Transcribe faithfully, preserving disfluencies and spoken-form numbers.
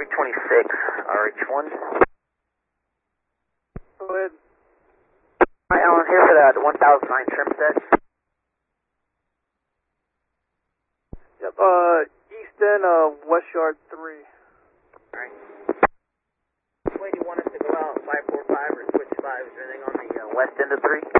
twenty-six, R H one. Go ahead. Hi, Alan, here for that one thousand nine trim set. Yep, uh, Easton, uh, West Yard three. Alright. Which way do you want us to go out? five four five or switch five? Is there anything on the uh, west end of three?